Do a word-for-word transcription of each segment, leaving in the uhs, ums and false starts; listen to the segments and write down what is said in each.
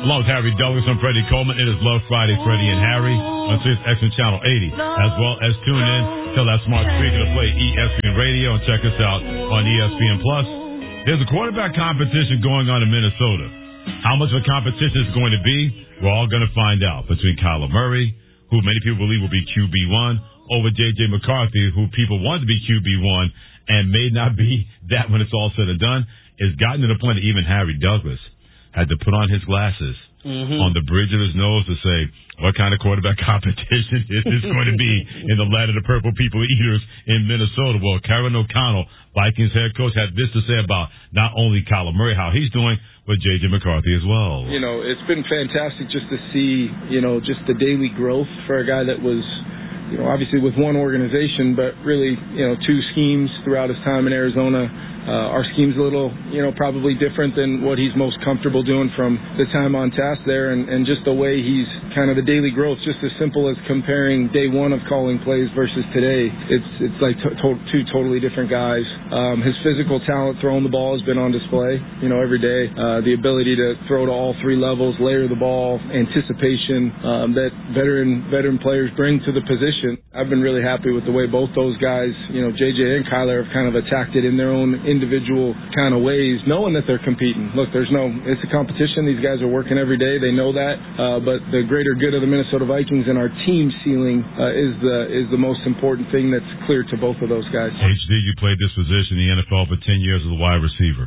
Along with Harry Douglas and Freddie Coleman, it is Love Friday, Freddie and Harry on Sirius X M Channel eighty, as well as tune in, tell that smart speaker to play E S P N Radio and check us out on E S P N Plus. There's a quarterback competition going on in Minnesota. How much of a competition it's going to be, we're all going to find out between Kyler Murray, who many people believe will be Q B one, over J J McCarthy, who people want to be Q B one and may not be that when it's all said and done. It's gotten to the point that even Harry Douglas had to put on his glasses mm-hmm. on the bridge of his nose to say, what kind of quarterback competition is this going to be in the land of the purple people eaters in Minnesota? Well, Karen O'Connell, Vikings head coach, had this to say about not only Kyler Murray, how he's doing, but J J McCarthy as well. You know, it's been fantastic just to see, you know, just the daily growth for a guy that was, you know, obviously with one organization, but really, you know, two schemes throughout his time in Arizona. Uh, our scheme's a little, you know, probably different than what he's most comfortable doing from the time on task there, and, and just the way he's kind of the daily growth, just as simple as comparing day one of calling plays versus today. It's it's like to, to, two totally different guys. Um, his physical talent throwing the ball has been on display, you know, every day. Uh, the ability to throw to all three levels, layer the ball, anticipation um, that veteran veteran players bring to the position. I've been really happy with the way both those guys, you know, J J and Kyler, have kind of attacked it in their own individual kind of ways, knowing that they're competing. Look, there's no, it's a competition. These guys are working every day. They know that. Uh, but the greater good of the Minnesota Vikings and our team ceiling uh, is the is the most important thing that's clear to both of those guys. H D, you played this position in the N F L for ten years as a wide receiver.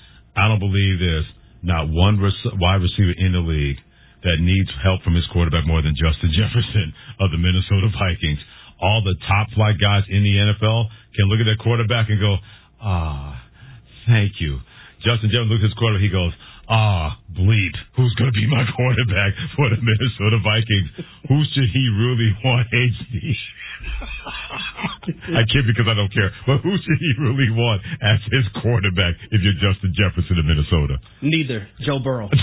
I don't believe there's not one res- wide receiver in the league that needs help from his quarterback more than Justin Jefferson of the Minnesota Vikings. All the top flight guys in the N F L can look at their quarterback and go, ah, thank you. Justin Jefferson looks at his quarterback, he goes, ah, bleep, who's going to be my quarterback for the Minnesota Vikings? Who should he really want, H D? I kid because I don't care, but who should he really want as his quarterback if you're Justin Jefferson of Minnesota? Neither. Joe Burrow.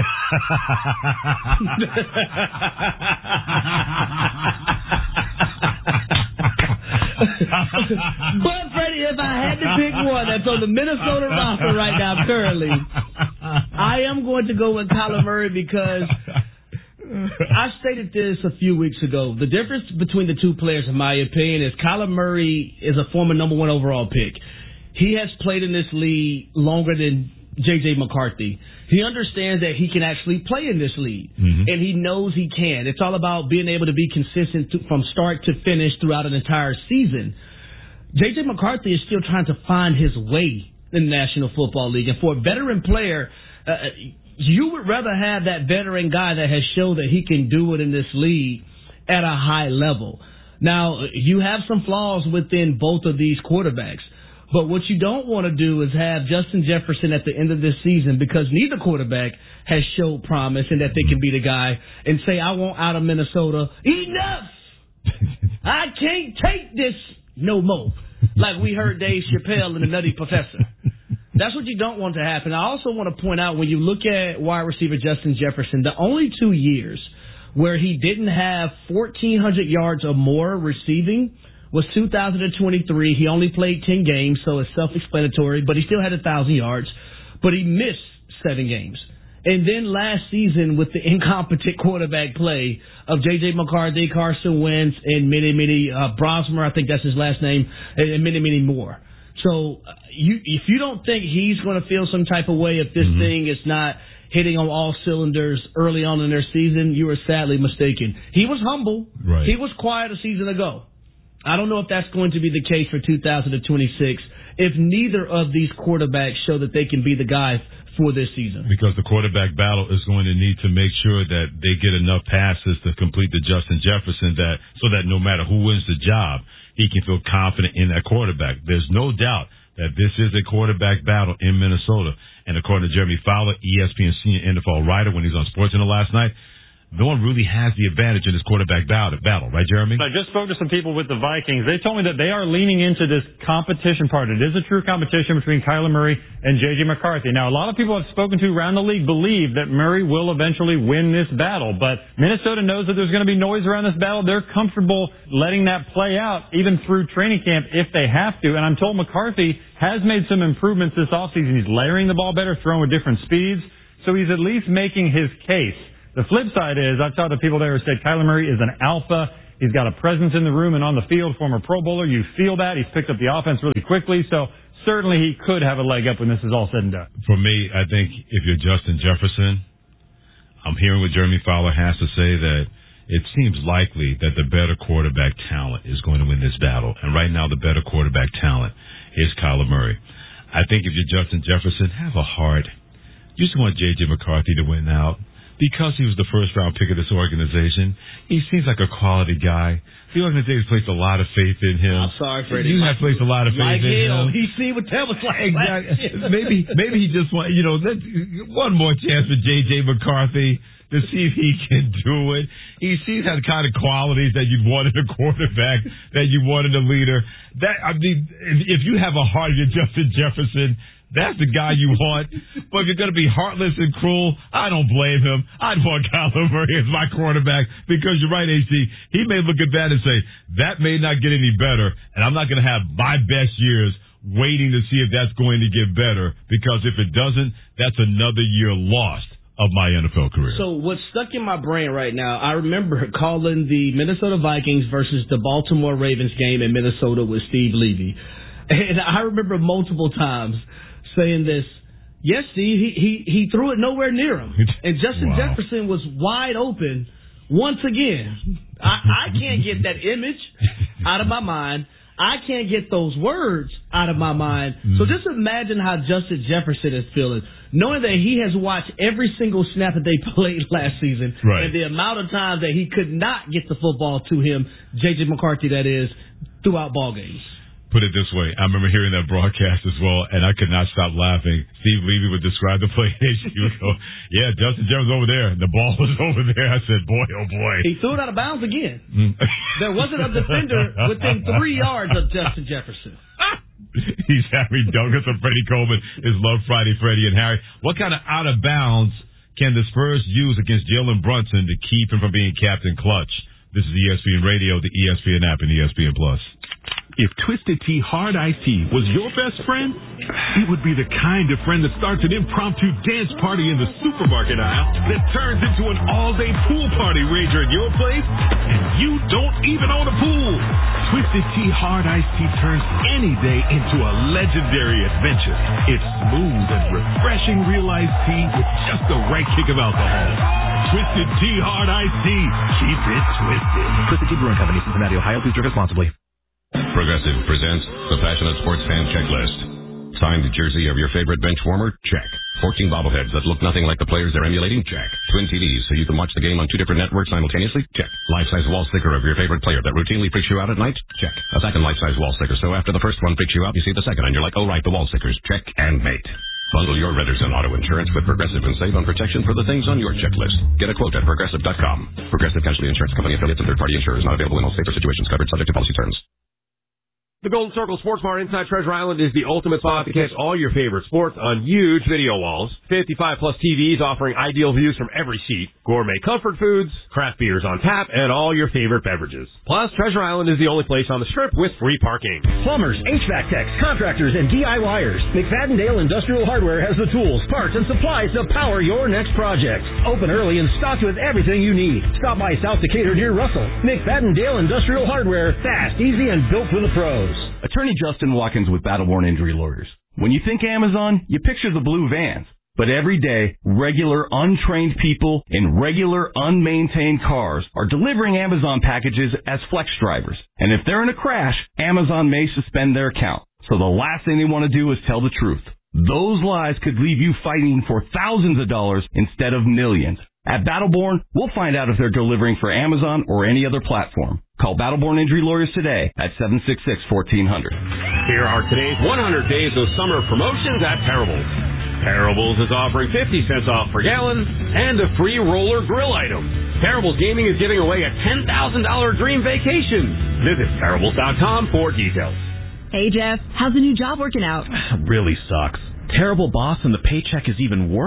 But, Freddie, if I had to pick one that's on the Minnesota roster right now currently, I am going to go with Kyler Murray because I stated this a few weeks ago. The difference between the two players, in my opinion, is Kyler Murray is a former number one overall pick. He has played in this league longer than J J McCarthy. He understands that he can actually play in this league, mm-hmm. and he knows he can. It's all about being able to be consistent to, from start to finish throughout an entire season. J J McCarthy is still trying to find his way in the National Football League, and for a veteran player, uh, you would rather have that veteran guy that has shown that he can do it in this league at a high level. Now, you have some flaws within both of these quarterbacks. But what you don't want to do is have Justin Jefferson at the end of this season, because neither quarterback has showed promise and that they can be the guy, and say, I want out of Minnesota. Enough! I can't take this no more. Like we heard Dave Chappelle in The Nutty Professor. That's what you don't want to happen. I also want to point out, when you look at wide receiver Justin Jefferson, the only two years where he didn't have fourteen hundred yards or more receiving was two thousand twenty-three. He only played ten games, so it's self-explanatory, but he still had one thousand yards. But he missed seven games. And then last season, with the incompetent quarterback play of J J McCarthy, Carson Wentz, and many, many, uh, Brosmer, I think that's his last name, and many, many more. So uh, you, if you don't think he's going to feel some type of way if this mm-hmm. thing is not hitting on all cylinders early on in their season, you are sadly mistaken. He was humble. Right. He was quiet a season ago. I don't know if that's going to be the case for two thousand twenty-six if neither of these quarterbacks show that they can be the guy for this season. Because the quarterback battle is going to need to make sure that they get enough passes to complete the Justin Jefferson, that so that no matter who wins the job, he can feel confident in that quarterback. There's no doubt that this is a quarterback battle in Minnesota. And according to Jeremy Fowler, E S P N senior N F L writer, when he's on SportsCenter last night, no one really has the advantage in this quarterback battle, right, Jeremy? I just spoke to some people with the Vikings. They told me that they are leaning into this competition part. It is a true competition between Kyler Murray and J J McCarthy. Now, a lot of people I've spoken to around the league believe that Murray will eventually win this battle, but Minnesota knows that there's going to be noise around this battle. They're comfortable letting that play out even through training camp if they have to, and I'm told McCarthy has made some improvements this offseason. He's layering the ball better, throwing with different speeds. so he's at least making his case. The flip side is, I've talked to people there who said Kyler Murray is an alpha. He's got a presence in the room and on the field, former Pro Bowler. You feel that. He's picked up the offense really quickly. So certainly he could have a leg up when this is all said and done. For me, I think if you're Justin Jefferson, I'm hearing what Jeremy Fowler has to say, that it seems likely that the better quarterback talent is going to win this battle. And right now the better quarterback talent is Kyler Murray. I think if you're Justin Jefferson, have a heart. You just want J J McCarthy to win out. Because he was the first round pick of this organization, he seems like a quality guy. The organization placed a lot of faith in him. I'm sorry, Freddie. You have placed a lot of faith like in hell. him. He seen what that was like. Exactly. maybe, maybe he just want, you know, let, one more chance for J J McCarthy to see if he can do it. He sees the kind of qualities that you want in a quarterback, that you want in a leader. That I mean, if, if you have a heart, you're Justin Jefferson. That's the guy you want. But if you're going to be heartless and cruel, I don't blame him. I'd want Kyler Murray as my quarterback because you're right, H D. He may look at that and say, that may not get any better, and I'm not going to have my best years waiting to see if that's going to get better, because if it doesn't, that's another year lost of my N F L career. So what's stuck in my brain right now, I remember calling the Minnesota Vikings versus the Baltimore Ravens game in Minnesota with Steve Levy. And I remember multiple times saying this, yes, Steve, he, he, he threw it nowhere near him. And Justin wow. Jefferson was wide open once again. I, I can't get that image out of my mind. I can't get those words out of my mind. Mm. So just imagine how Justin Jefferson is feeling, knowing that he has watched every single snap that they played last season, right. and the amount of times that he could not get the football to him, J J McCarthy, that is, throughout ball games. Put it this way, I remember hearing that broadcast as well, and I could not stop laughing. Steve Levy would describe the play. He would go, yeah, Justin Jefferson's over there. The ball was over there. I said, boy, oh, boy. He threw it out of bounds again. There wasn't a defender within three yards of Justin Jefferson. He's Harry Douglas and Freddie Coleman. Is Love Friday, Freddie and Harry. What kind of out of bounds can the Spurs use against Jalen Brunson to keep him from being Captain Clutch? This is E S P N Radio, the E S P N app, and E S P N Plus. If Twisted Tea Hard Iced Tea was your best friend, it would be the kind of friend that starts an impromptu dance party in the supermarket aisle that turns into an all-day pool party rager at your place, and you don't even own a pool. Twisted Tea Hard Iced Tea turns any day into a legendary adventure. It's smooth and refreshing real iced tea with just the right kick of alcohol. Twisted Tea Hard Iced Tea. Keep it twisted. Twisted Tea Brewing Company, Cincinnati, Ohio. Please drink responsibly. Progressive presents the Passionate Sports Fan Checklist. Signed jersey of your favorite bench warmer? Check. fourteen bobbleheads that look nothing like the players they're emulating? Check. Twin T Vs so you can watch the game on two different networks simultaneously? Check. Life-size wall sticker of your favorite player that routinely freaks you out at night? Check. A second life-size wall sticker, so after the first one freaks you out, you see the second and you're like, oh right, the wall stickers. Check and mate. Bundle your renters and auto insurance with Progressive and save on protection for the things on your checklist. Get a quote at Progressive dot com. Progressive Casualty Insurance Company, affiliates, and third-party insurers not available in all states or situations covered, subject to policy terms. The Golden Circle Sports Bar inside Treasure Island is the ultimate spot to catch all your favorite sports on huge video walls. fifty-five plus T Vs offering ideal views from every seat, gourmet comfort foods, craft beers on tap, and all your favorite beverages. Plus, Treasure Island is the only place on the Strip with free parking. Plumbers, H V A C techs, contractors, and DIYers. McFadden-Dale Industrial Hardware has the tools, parts, and supplies to power your next project. Open early and stocked with everything you need. Stop by South Decatur near Russell. McFadden-Dale Industrial Hardware. Fast, easy, and built for the pros. Attorney Justin Watkins with Battleborn Injury Lawyers. When you think Amazon, you picture the blue vans. But every day, regular, untrained people in regular, unmaintained cars are delivering Amazon packages as flex drivers. And if they're in a crash, Amazon may suspend their account. So the last thing they want to do is tell the truth. Those lies could leave you fighting for thousands of dollars instead of millions. At Battleborn, we'll find out if they're delivering for Amazon or any other platform. Call Battleborn Injury Lawyers today at seven six six, one four zero zero. Here are today's one hundred days of summer promotions at Parables. Parables is offering fifty cents off per gallon and a free roller grill item. Parables Gaming is giving away a ten thousand dollars dream vacation. Visit Parables dot com for details. Hey, Jeff. How's the new job working out? Really sucks. Terrible boss, and the paycheck is even worse.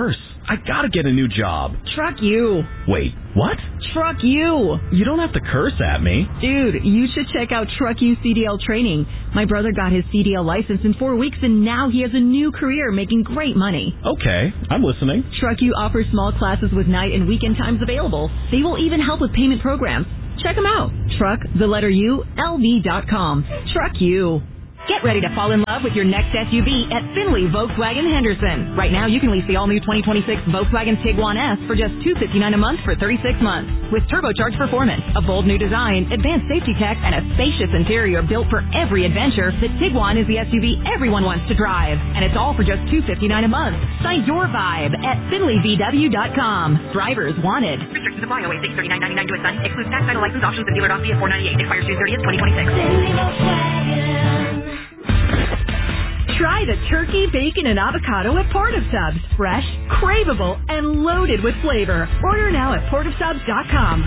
I gotta get a new job. Truck you. Wait, what? Truck you. You don't have to curse at me. Dude, you should check out Truck You C D L training. My brother got his C D L license in four weeks and now he has a new career making great money. Okay, I'm listening. Truck You offers small classes with night and weekend times available. They will even help with payment programs. Check them out. Truck, the letter U, L V dot com. Truck You. Get ready to fall in love with your next S U V at Finley Volkswagen Henderson. Right now, you can lease the all-new twenty twenty-six Volkswagen Tiguan S for just two hundred fifty-nine dollars a month for thirty-six months. With turbocharged performance, a bold new design, advanced safety tech, and a spacious interior built for every adventure, the Tiguan is the S U V everyone wants to drive. And it's all for just two hundred fifty-nine dollars a month. Sign your vibe at Finley V W dot com. Drivers wanted. Restrictions apply. O A six thirty-nine ninety-nine to a son. Excludes tax, title, license, options, and dealer doc fee at four ninety-eight. Expires June thirtieth, twenty twenty-six. Try the turkey, bacon, and avocado at Port of Subs. Fresh, craveable, and loaded with flavor. Order now at port of subs dot com.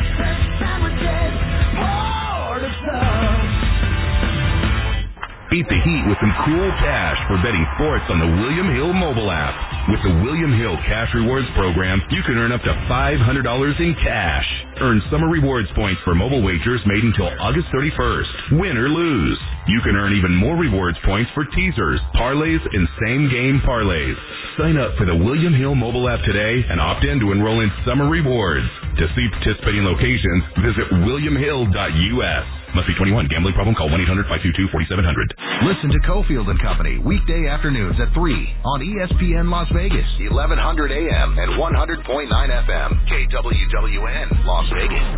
Beat the heat with some cool cash for betting sports on the William Hill mobile app. With the William Hill Cash Rewards program, you can earn up to five hundred dollars in cash. Earn summer rewards points for mobile wagers made until August thirty-first. Win or lose. You can earn even more rewards points for teasers, parlays, and same-game parlays. Sign up for the William Hill mobile app today and opt in to enroll in summer rewards. To see participating locations, visit william hill dot U S. Must be twenty-one. Gambling problem? Call one eight hundred five two two four seven zero zero. Listen to Cofield and Company weekday afternoons at three on E S P N Las Vegas, eleven hundred A M and one hundred point nine F M, K W W N Las Vegas.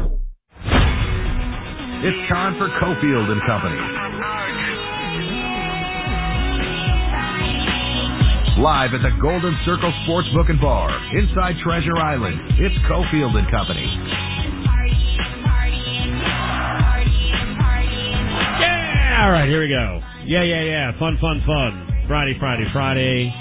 It's time for Cofield and Company. Live at the Golden Circle Sportsbook and Bar inside Treasure Island, it's Cofield and Company. Yeah! All right, here we go. Yeah, yeah, yeah. Fun, fun, fun. Friday, Friday, Friday.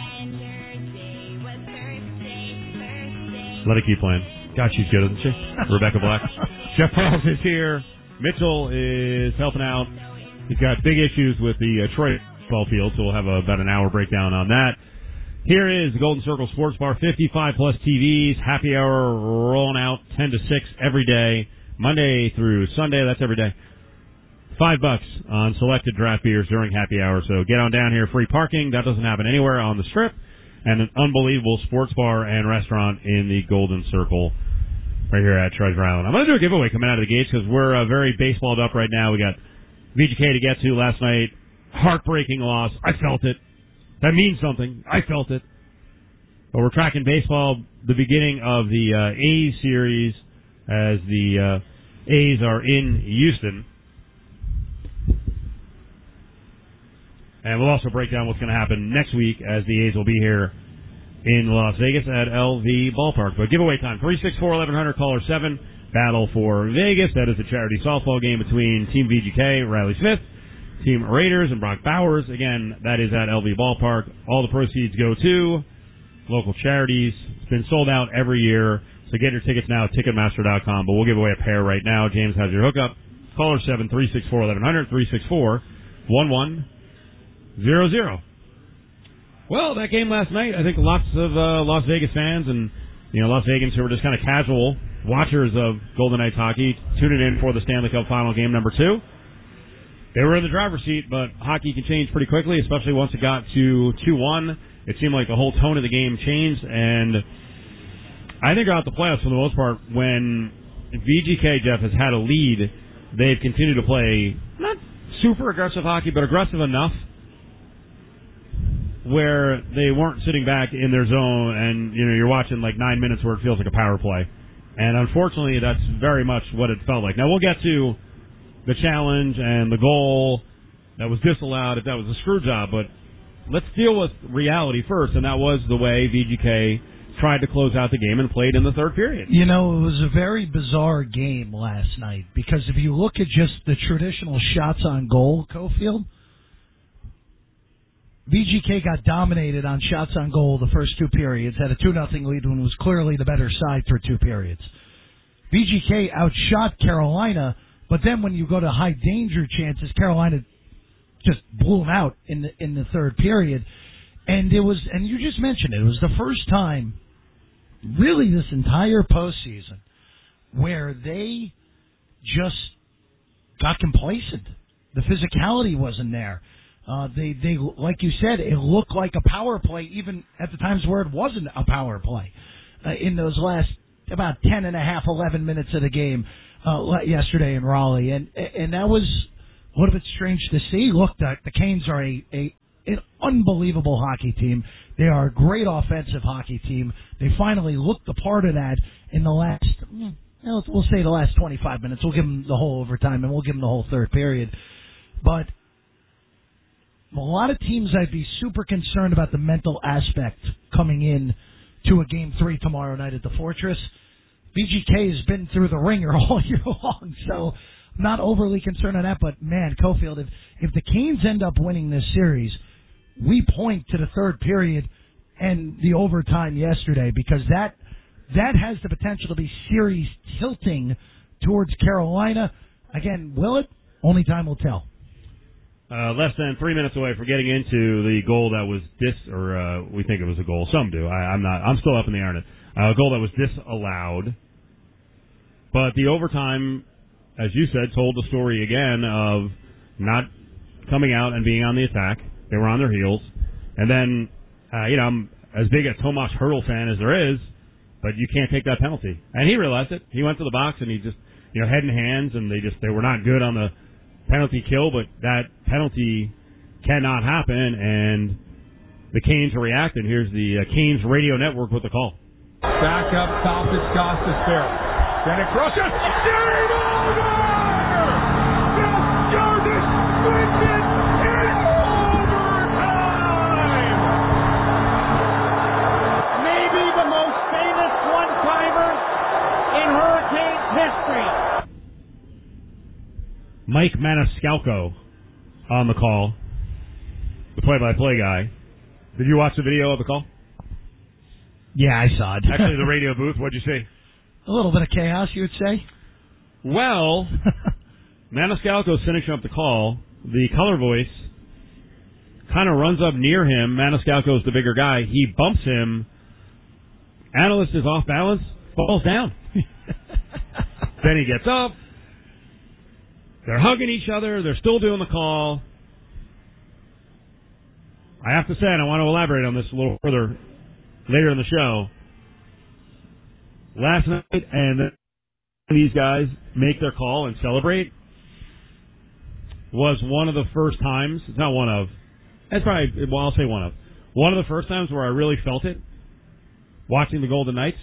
Let it keep playing. God, she's good, isn't she? Rebecca Black. Jeff Parles is here. Mitchell is helping out. He's got big issues with the uh, Troy ball field, so we'll have a, about an hour breakdown on that. Here is the Golden Circle Sports Bar, fifty-five plus T Vs, happy hour rolling out ten to six every day, Monday through Sunday, that's every day. Five bucks on selected draft beers during happy hour, so get on down here, free parking, that doesn't happen anywhere on the Strip, and an unbelievable sports bar and restaurant in the Golden Circle right here at Treasure Island. I'm going to do a giveaway coming out of the gates because we're uh, very baseballed up right now. We got V G K to get to last night, heartbreaking loss, I felt it. That means something. I felt it. But we're tracking baseball, the beginning of the uh, A's series as the uh, A's are in Houston. And we'll also break down what's going to happen next week as the A's will be here in Las Vegas at L V Ballpark. But giveaway time, three six four, eleven hundred, caller seven, Battle for Vegas. That is a charity softball game between Team V G K, Riley Smith, Team Raiders, and Brock Bowers. Again, that is at L V Ballpark. All the proceeds go to local charities. It's been sold out every year, so get your tickets now at Ticketmaster dot com. But we'll give away a pair right now. James has your hookup. Caller seven, three six four, eleven hundred, three six four, one one zero zero. Well, that game last night, I think lots of uh, Las Vegas fans and you know Las Vegans who were just kind of casual watchers of Golden Knights hockey tuning in for the Stanley Cup Final game number two. They were in the driver's seat, but hockey can change pretty quickly, especially once it got to two one. It seemed like the whole tone of the game changed, and I think throughout the playoffs, for the most part, when V G K, Jeff, has had a lead, they've continued to play not super aggressive hockey, but aggressive enough where they weren't sitting back in their zone and, you know, you're watching like nine minutes where it feels like a power play. And unfortunately, that's very much what it felt like. Now, we'll get to the challenge and the goal that was disallowed if that was a screw job, but let's deal with reality first, and that was the way V G K tried to close out the game and played in the third period. You know, it was a very bizarre game last night because if you look at just the traditional shots on goal, Cofield, V G K got dominated on shots on goal the first two periods, had a two nothing lead and was clearly the better side for two periods. V G K outshot Carolina, but then when you go to high danger chances, Carolina just blew them out in the in the third period. And it was, and you just mentioned it, it was the first time really this entire postseason where they just got complacent. The physicality wasn't there. Uh, they, they, like you said, it looked like a power play even at the times where it wasn't a power play. Uh, in those last about ten and a half, eleven minutes of the game uh, yesterday in Raleigh. And and that was a little bit strange to see. Look, the, the Canes are a, a an unbelievable hockey team. They are a great offensive hockey team. They finally looked the part of that in the last, we'll say the last twenty-five minutes. We'll give them the whole overtime, and we'll give them the whole third period. But a lot of teams, I'd be super concerned about the mental aspect coming in to a game three tomorrow night at the Fortress. B G K has been through the ringer all year long, so I'm not overly concerned on that. But, man, Cofield, if, if the Canes end up winning this series, we point to the third period and the overtime yesterday, because that that has the potential to be series tilting towards Carolina. Again, will it? Only time will tell. Uh, less than three minutes away from getting into the goal that was dis, or uh, we think it was a goal. Some do. I, I'm not. I'm still up in the air on it. Uh, a goal that was disallowed. But the overtime, as you said, told the story again of not coming out and being on the attack. They were on their heels. And then, uh, you know, I'm as big a Tomas Hertl fan as there is, but you can't take that penalty. And he realized it. He went to the box and he just, you know, head in hands, and they just, they were not good on the penalty kill, but that penalty cannot happen, and the Canes are reacting. Here's the uh, Canes radio network with the call. Back up top is Gostisbehere. Then across it. Game over! Jeff Jarvis wins it in overtime! Maybe the most famous one-timer in Hurricanes history. Mike Maniscalco on the call, the play-by-play guy. Did you watch the video of the call? Yeah, I saw it. Actually, the radio booth, what'd you see? A little bit of chaos, you would say? Well, Maniscalco's finishing up the call. The color voice kind of runs up near him. Maniscalco's the bigger guy. He bumps him. Analyst is off balance, falls down. Then he gets up. They're hugging each other. They're still doing the call. I have to say, and I want to elaborate on this a little further later in the show. Last night, and these guys make their call and celebrate, was one of the first times, it's not one of, that's probably, well, I'll say one of, one of the first times where I really felt it, watching the Golden Knights.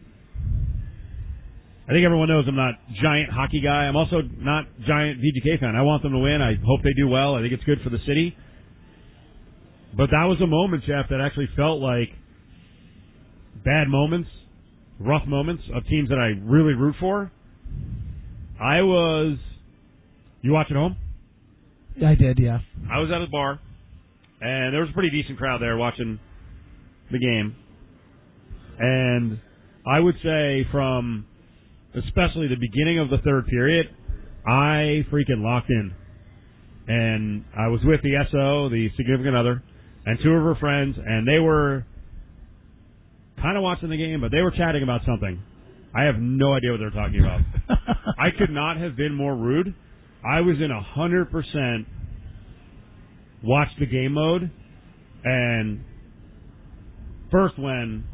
I think everyone knows I'm not a giant hockey guy. I'm also not a giant V G K fan. I want them to win. I hope they do well. I think it's good for the city. But that was a moment, Jeff, that actually felt like bad moments, rough moments of teams that I really root for. I was... You watch at home? Yeah, I did, yeah. I was at a bar, and there was a pretty decent crowd there watching the game. And I would say from... especially the beginning of the third period, I freaking locked in. And I was with the S O, the significant other, and two of her friends, and they were kind of watching the game, but they were chatting about something. I have no idea what they're talking about. I could not have been more rude. I was in one hundred percent watch the game mode, and first when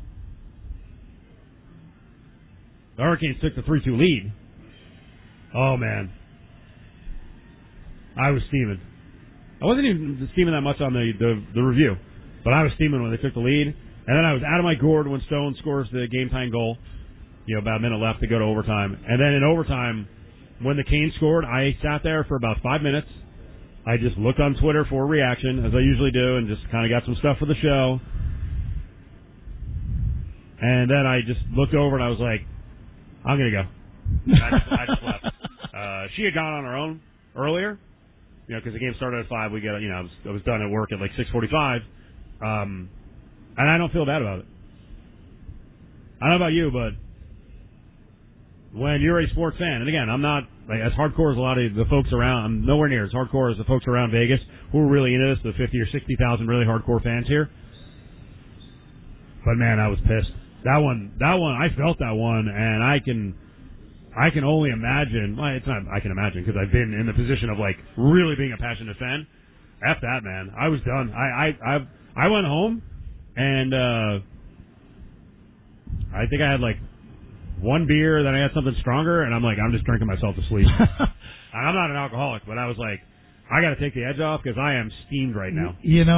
the Hurricanes took the three two lead. Oh, man. I was steaming. I wasn't even steaming that much on the, the, the review, but I was steaming when they took the lead. And then I was out of my gourd when Stone scores the game-tying goal. You know, about a minute left to go to overtime. And then in overtime, when the Canes scored, I sat there for about five minutes. I just looked on Twitter for a reaction, as I usually do, and just kind of got some stuff for the show. And then I just looked over and I was like, I'm going to go. I just, I just left. Uh, she had gone on her own earlier, you know, because the game started at five. We got, you know, I was, I was done at work at like six forty-five. Um, and I don't feel bad about it. I don't know about you, but when you're a sports fan, and again, I'm not like as hardcore as a lot of the folks around, I'm nowhere near as hardcore as the folks around Vegas who are really into this, the fifty or sixty thousand really hardcore fans here. But man, I was pissed. that one, that one, I felt that one, and I can, I can only imagine. Well, it's not. I can imagine because I've been in the position of like really being a passionate fan. F that, man. I was done. I, I, I, I went home, and uh, I think I had like one beer, then I had something stronger, and I'm like, I'm just drinking myself to sleep. I'm not an alcoholic, but I was like, I got to take the edge off because I am steamed right now. You know.